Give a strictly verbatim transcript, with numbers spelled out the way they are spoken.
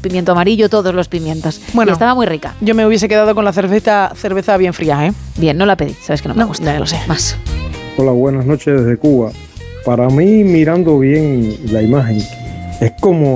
pimiento amarillo, todos los pimientos. Bueno, y estaba muy rica. Yo me hubiese quedado con la cerveza, cerveza bien fría, ¿eh? Bien, no la pedí, sabes que no me No, gusta. ya lo sé. Más. Hola, buenas noches desde Cuba. Para mí, mirando bien la imagen, es como